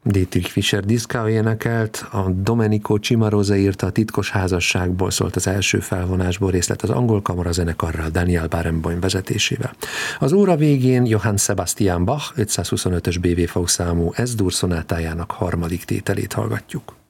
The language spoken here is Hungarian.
Dietrich Fischer-Dieskau énekelt, a Domenico Cimarosa írta, a Titkos házasságból szólt az első felvonásból részlet az angol kamarazenekarral, Daniel Barenboim vezetésével. Az óra végén Johann Sebastian Bach 525-ös BWV számú S-dur szonátájának harmadik tételét hallgatjuk.